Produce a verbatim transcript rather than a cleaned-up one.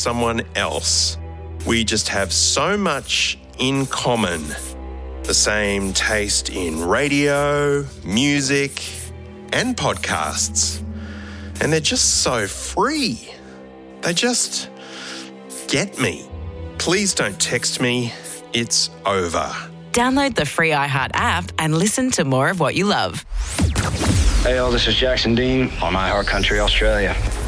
someone else. We just have so much in common. The same taste in radio, music, and podcasts. And they're just so free. They just get me. Please don't text me. It's over. Download the free iHeart app and listen to more of what you love. Hey, all, this is Jackson Dean on iHeart Country Australia.